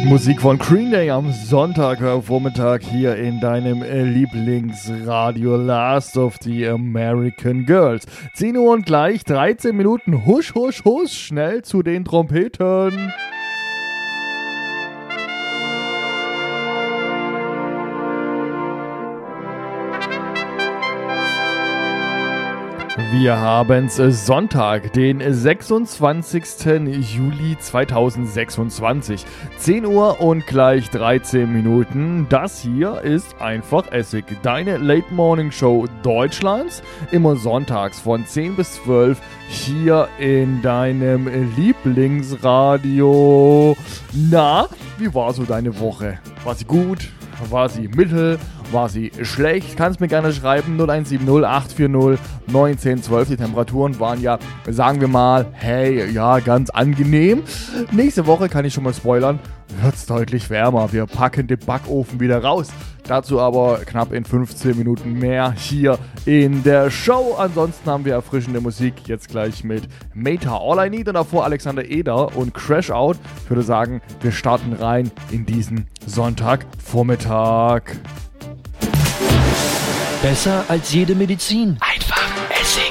Musik von Green Day am Sonntagvormittag hier in deinem Lieblingsradio Last of the American Girls. 10 Uhr und gleich 13 Minuten. Husch, husch, husch. Schnell zu den Trompeten. Wir haben's Sonntag, den 26. Juli 2026. 10 Uhr und gleich 13 Minuten. Das hier ist einfach Essig. Deine Late Morning Show Deutschlands. Immer sonntags von 10 bis 12 hier in deinem Lieblingsradio. Na, wie war so deine Woche? War sie gut? War sie mittel? War sie schlecht? Kannst mir gerne schreiben. 0170 840 1912. Die Temperaturen waren ja, sagen wir mal, hey, ja, ganz angenehm. Nächste Woche kann ich schon mal spoilern. Wird's deutlich wärmer. Wir packen den Backofen wieder raus. Dazu aber knapp in 15 Minuten mehr hier in der Show. Ansonsten haben wir erfrischende Musik jetzt gleich mit Meta All I Need und davor Alexander Eder und Crash Out. Ich würde sagen, wir starten rein in diesen Sonntagvormittag. Besser als jede Medizin.